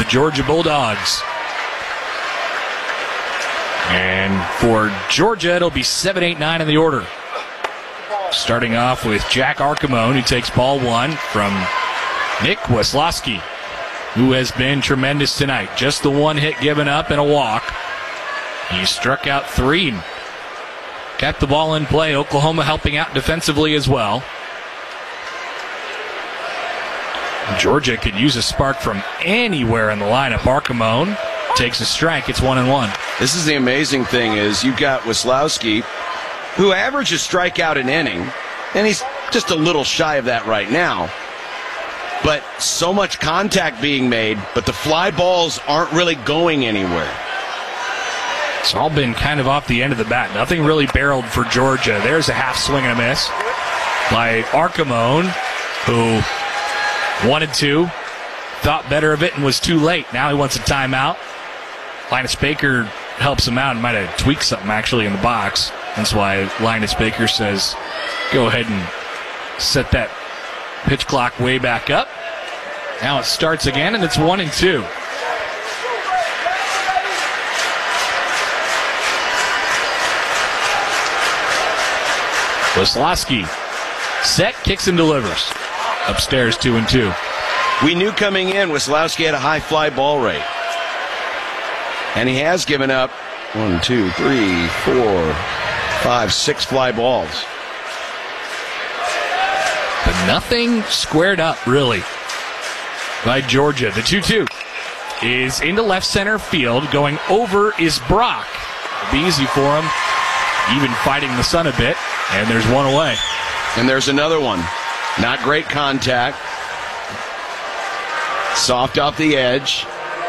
Georgia Bulldogs. And for Georgia, it'll be 7-8-9 in the order. Starting off with Jack Archimone, who takes ball one from Nick Weslowski, who has been tremendous tonight. Just the one hit given up and a walk. He struck out 3 and kept the ball in play. Oklahoma helping out defensively as well. Georgia could use a spark from anywhere in the lineup. Archimone takes a strike. It's 1-1. This is the amazing thing is you've got Weslowski, who averages strikeout an inning, and he's just a little shy of that right now. But so much contact being made, but the fly balls aren't really going anywhere. It's all been kind of off the end of the bat. Nothing really barreled for Georgia. There's a half swing and a miss by Archimone, who wanted to, thought better of it, and was too late. Now he wants a timeout. Linus Baker helps him out and might have tweaked something actually in the box. That's why Linus Baker says, go ahead and set that pitch clock way back up. Now it starts again, and it's 1-2. Weslowski set, kicks and delivers. Upstairs, 2-2. We knew coming in Weslowski had a high fly ball rate. And he has given up 1, 2, 3, 4, 5, 6 fly balls. But nothing squared up, really, by Georgia. The 2-2 is into left center field. Going over is Brock. It'll be easy for him, even fighting the sun a bit. And there's one away. And there's another one. Not great contact. Soft off the edge.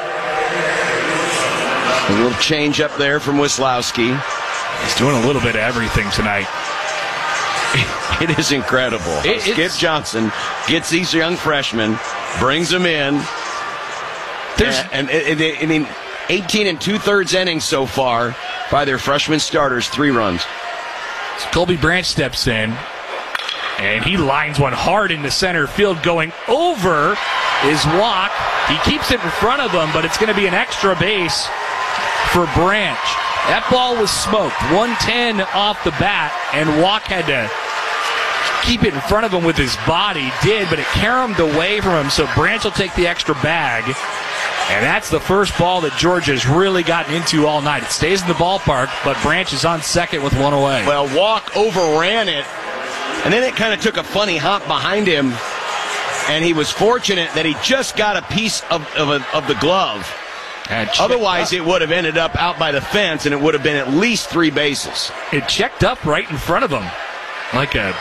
A little change up there from Weslowski. He's doing a little bit of everything tonight. It is incredible. Skip Johnson gets these young freshmen, brings them in. And 18 2/3 innings so far by their freshman starters, 3 runs. So Colby Branch steps in, and he lines one hard into center field. Going over is Walk. He keeps it in front of him, but it's going to be an extra base for Branch. That ball was smoked. 110 off the bat, and Walk had to keep it in front of him with his body. Did, but it caromed away from him, so Branch will take the extra bag. And that's the first ball that Georgia's really gotten into all night. It stays in the ballpark, but Branch is on second with 1 away. Well, Walk overran it, and then it kind of took a funny hop behind him, and he was fortunate that he just got a piece of the glove. Otherwise, it would have ended up out by the fence, and it would have been at least 3 bases. It checked up right in front of him, like a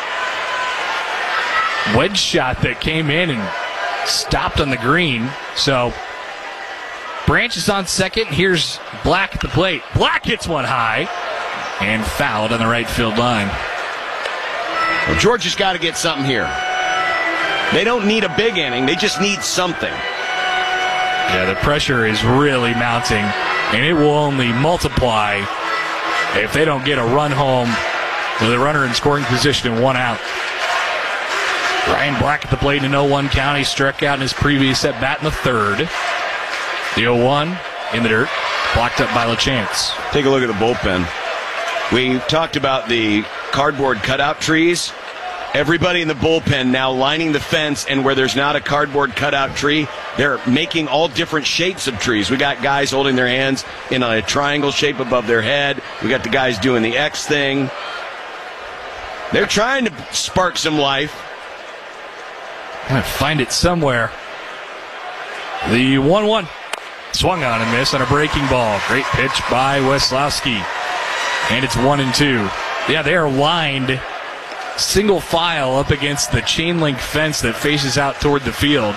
wedge shot that came in and stopped on the green. So Branch is on second. Here's Black at the plate. Black hits one high and fouled on the right field line. Well, Georgia's got to get something here. They don't need a big inning. They just need something. Yeah, the pressure is really mounting, and it will only multiply if they don't get a run home with a runner in scoring position and 1 out. Ryan Black at the plate in 0-1 count. He struck out in his previous at-bat in the 3rd. The 0-1 in the dirt, blocked up by LaChance. Take a look at the bullpen. We talked about the cardboard cutout trees. Everybody in the bullpen now lining the fence, and where there's not a cardboard cutout tree, they're making all different shapes of trees. We got guys holding their hands in a triangle shape above their head. We got the guys doing the X thing. They're trying to spark some life. I'm going to find it somewhere. The 1-1 swung on and missed on a breaking ball. Great pitch by Weslowski. And it's 1-2. Yeah, they are lined single file up against the chain link fence that faces out toward the field.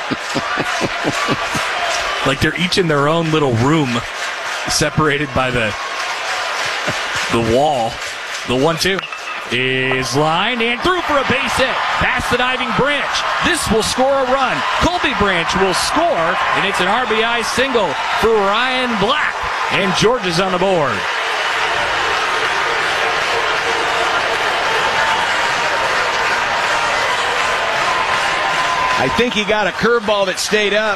Like they're each in their own little room, separated by the wall. The 1-2 is lined and through for a base hit. Past the diving Branch. This will score a run. Colby Branch will score, and it's an RBI single for Ryan Black. And Georgia's on the board. I think he got a curveball that stayed up.